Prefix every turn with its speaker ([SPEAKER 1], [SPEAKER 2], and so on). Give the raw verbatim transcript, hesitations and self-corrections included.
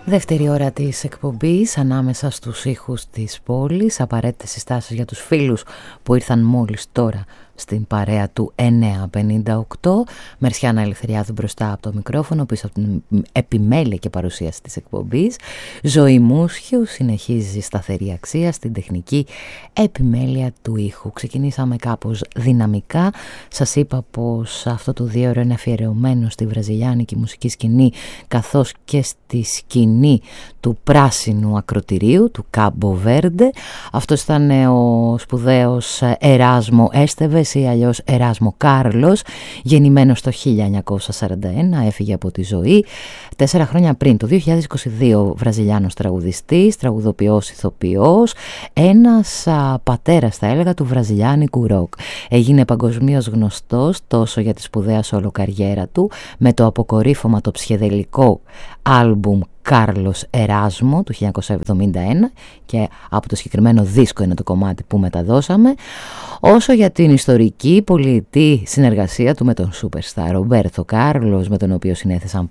[SPEAKER 1] Δεύτερη ώρα της εκπομπής, ανάμεσα στους ήχους της πόλης, απαραίτητες συστάσεις για τους φίλους που ήρθαν μόλις τώρα στην παρέα του εννιά πενήντα οκτώ. Μερσιάνα Ελευθεριάδου μπροστά από το μικρόφωνο, πίσω από την επιμέλεια και παρουσίαση της εκπομπής. Ζωή Μούσχιου συνεχίζει σταθερή αξία στην τεχνική επιμέλεια του ήχου. Ξεκινήσαμε κάπως δυναμικά. Σας είπα πως αυτό το δύο ώρο είναι αφιερωμένο στη βραζιλιάνικη μουσική σκηνή, καθώς και στη σκηνή του πράσινου ακροτηρίου, του Κάμπο Βέρντε. Αυτός ήταν ο σπουδαίος Εράσμο Έστεβες ή αλλιώς Εράσμο Κάρλος, γεννημένος το χίλια εννιακόσια σαράντα ένα, έφυγε από τη ζωή τέσσερα χρόνια πριν, το δύο χιλιάδες είκοσι δύο, βραζιλιάνος τραγουδιστής, τραγουδοποιός, ηθοποιός, ένας α, πατέρας θα έλεγα του βραζιλιάνικου ροκ. Έγινε παγκοσμίως γνωστός τόσο για τη σπουδαία σόλο καριέρα του, με το αποκορύφωμα το ψυχεδελικό άλμπουμ Κάρλος Εράσμο του χίλια εννιακόσια εβδομήντα ένα, και από το συγκεκριμένο δίσκο είναι το κομμάτι που μεταδώσαμε, όσο για την ιστορική πολυετή συνεργασία του με τον superstar Ρομπέρτο Κάρλος, με τον οποίο συνέθεσαν